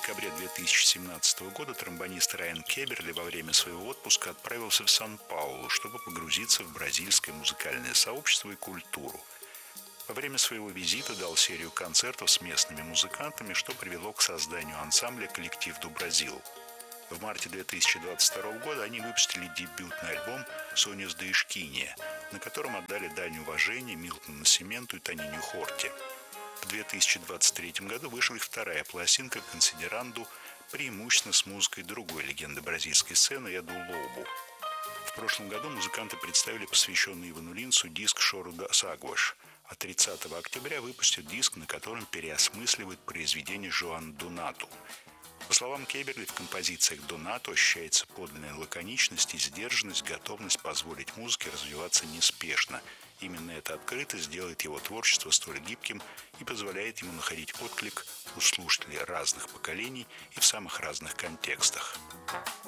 декабре 2017 года тромбонист Райан Кеберли во время своего отпуска отправился в Сан-Паулу, чтобы погрузиться в бразильское музыкальное сообщество и культуру. Во время своего визита дал серию концертов с местными музыкантами, что привело к созданию ансамбля «Коллектив до Бразил». В марте 2022 года они выпустили дебютный альбом «Сонис да Эшкинья», на котором отдали дань уважения Милтону Насименту и Тонинью Хорти. В 2023 году вышла их вторая пластинка «Консидеранду», преимущественно с музыкой другой легенды бразильской сцены Эду Лобу. В прошлом году музыканты представили посвященный Ивану Линцу диск «Шору дас Агуаш», а 30 октября выпустят диск, на котором переосмысливают произведение Жоана Донату. По словам Кеберли, в композициях Донату ощущается подлинная лаконичность и сдержанность, готовность позволить музыке развиваться неспешно. Именно эта открытость делает его творчество столь гибким и позволяет ему находить отклик у слушателей разных поколений и в самых разных контекстах.